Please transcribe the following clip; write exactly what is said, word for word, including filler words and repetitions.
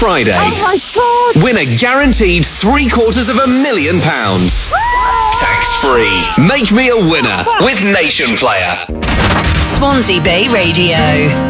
Friday. Oh my God! Win a guaranteed three quarters of a million pounds. Tax-free. Make me a winner with Nation Player. Swansea Bay Radio.